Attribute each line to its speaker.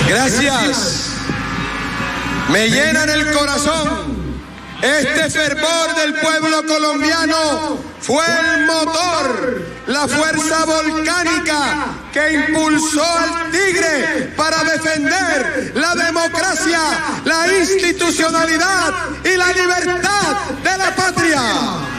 Speaker 1: Gracias. Me llenan el corazón. Este fervor del pueblo colombiano fue el motor, la fuerza volcánica que impulsó al Tigre para defender la democracia, la institucionalidad y la libertad de la patria.